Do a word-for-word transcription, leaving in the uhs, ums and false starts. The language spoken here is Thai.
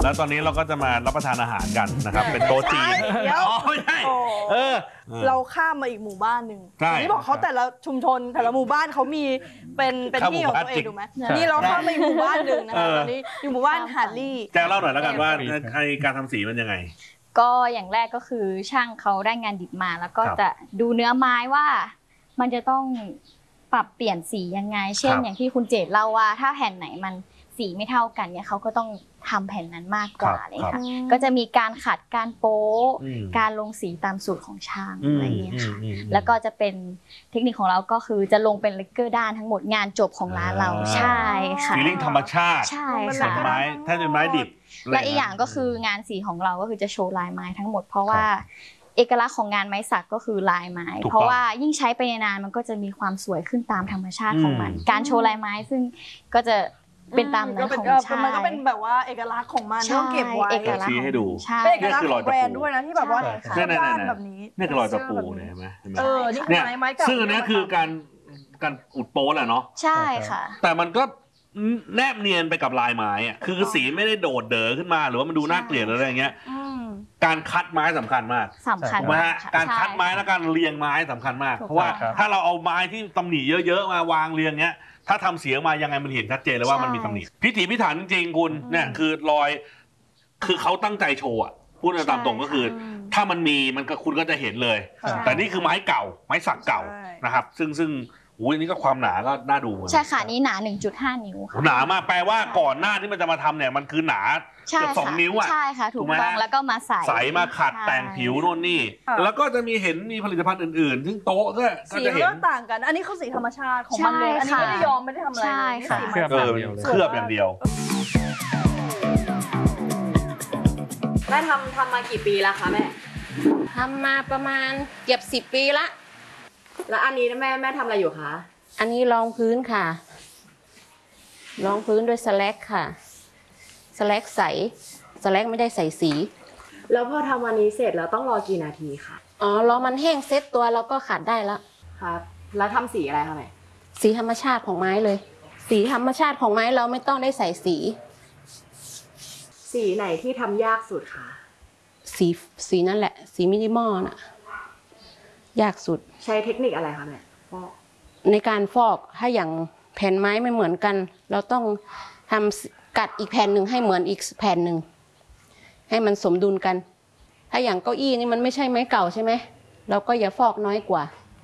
แล้วตอนนี้เราก็จะมารับประทานอาหารกันนะครับเป็นโต๊ะจีนอ๋อไม่ใช่เออเราข้ามมาอีกหมู่บ้านหนึ่งใช่นี่บอกเขาแต่ละชุมชนแต่ละหมู่บ้านเขามีเป็นเป็นที่ของตัวเองถูกไหมนี่เราข้ามมาอีกหมู่บ้านหนึ่งนะคะตอนนี้อยู่หมู่บ้านฮาร์ลี่แจ้งเล่าหน่อยแล้วกันว่าไอการทำสีมันยังไงก็อย่างแรกก็คือช่างเขาได้งานดิบมาแล้วก็จะดูเนื้อไม้ว่ามันจะต้องปรับเปลี่ยนสียังไงเช่นอย่างที่คุณเจตเล่าว่าถ้าแผ่นไหนมันสีไม่เท่ากันเนี่ยเขาก็ต้องทำแผ่นนั้นมากกว่าเลยค่ะก็จะมีการขัดการโป๊การลงสีตามสูตรของช่างอะไรอย่างเงี้ยค่ะแล้วก็จะเป็นเทคนิคของเราก็คือจะลงเป็นเลกเกอร์ด้านทั้งหมดงานจบของร้านเราใช่ค่ะฟีลลิ่งธรรมชาติใช่ค่ะไม้ถ้าเป็นไม้ดิบและอีกอย่างก็คืองานสีของเราก็คือจะโชว์ลายไม้ทั้งหมดเพราะว่าเอกลักษณ์ของงานไม้สักก็คือลายไม้เพราะว่ายิ่งใช้ไปนานมันก็จะมีความสวยขึ้นตามธรรมชาติของมันการโชว์ลายไม้ซึ่งก็จะเป็นตามนั้นของชาติมันก็เป็นแบบว่าเอกลักษณ์ของมันต้องเก็บไว้เอกลักษณ์ชี้ให้ดูเป็นเอกลักษณ์ของแบรนด์ด้วยนะที่แบบว่าด้านแบบนี้นี่คือรอยตะปูเนี่ยเห็นไหมเออนี่คือไม้ไม้เก่าซึ่งอันนี้คือการการอุดโป๊แหละเนาะใช่ค่ะแต่มันก็แนบเนียนไปกับลายไม้อะคือสีไม่ได้โดดเด๋อขึ้นมาหรือว่ามันดูน่าเกลียดอะไรอย่างเงี้ยการคัดไม้สำคัญมากสำคัญถูกไหมฮะการคัดไม้และการเรียงไม้สำคัญมากเพราะว่าถ้าเราเอาไม้ที่ตำหนิเยอะๆมาวางเรียงเงี้ยถ้าทำเสียงมายังไงมันเห็นชัดเจนเลยว่ามันมีตำหนิพิถีพิถันจริงๆคุณเนี่ยคือรอยคือเขาตั้งใจโชว์อ่ะพูดตามตรงก็คือถ้ามันมีมันก็คุณก็จะเห็นเลยแต่นี่คือไม้เก่าไม้สักเก่านะครับซึ่งซึ่งอุ้ยนี่ก็ความหนาก็น่าดูใช่ค่ะนี่หนา หนึ่งจุดห้า นิ้วค่ะหนามากแปลว่าก่อนหน้าที่มันจะมาทำเนี่ยมันคือหนาเกือบสองนิ้วอ่ะใช่ค่ะถูกต้องแล้วก็มาใส่ใส่มาขัดแต่งผิวโน่นนี่แล้วก็จะมีเห็นมีผลิตภัณฑ์อื่นๆซึ่งโต๊ะก็สีเริ่มต่างกันอันนี้เขาสีธรรมชาติของมันเลยอันนี้ไม่ได้ยอมไม่ได้ทำอะไรเคลือบอย่างเดียวเคลือบอย่างเดียวแม่ทำทำมากี่ปีแล้วคะแม่ทำมาประมาณเกือบสิบปีละแล้วอันนี้แม่แม่ทำอะไรอยู่คะอันนี้รองพื้นค่ะรองพื้นด้วยสแลกค่ะสแลกใสสแลกไม่ได้ใส่สีแล้วพอทำวันนี้เสร็จแล้วต้องรอกี่นาทีคะอ๋อรอมันแห้งเซ็ตตัวแล้วก็ขัดได้แล้วครับแล้วทำสีอะไรคะแม่สีธรรมชาติของไม้เลยสีธรรมชาติของไม้เราไม่ต้องได้ใส่สีสีไหนที่ทำยากสุดคะสีสีนั่นแหละสีมินิมอลน่ะยากสุดใช้เทคนิคอะไรคะแม่ฟอกในการฟอกถ้าอย่างแผ่นไม้ไม่เหมือนกันเราต้องทำกัดอีกแผ่นหนึ่งให้เหมือนอีกแผ่นหนึ่งให้มันสมดุลกันถ้าอย่างเก้าอี้นี่มันไม่ใช่ไม้เก่าใช่ไหมเราก็อย่าฟอกน้อยกว่า